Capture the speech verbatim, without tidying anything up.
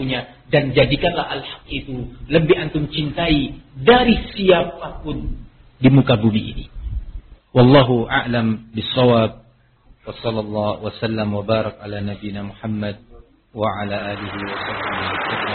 punya, dan jadikanlah al-haq itu lebih antum cintai dari siapapun di muka bumi ini. Wallahu a'lam bis-shawab. Wa sallallahu wa sallam wa barak ala nabiyyina Muhammad wa ala alihi wa sahbihi.